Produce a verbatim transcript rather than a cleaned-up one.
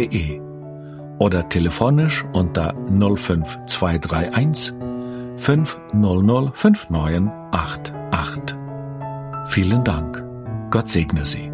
de oder telefonisch unter null fünf zwei drei eins fünf null null fünf neun acht acht. Vielen Dank. Gott segne Sie.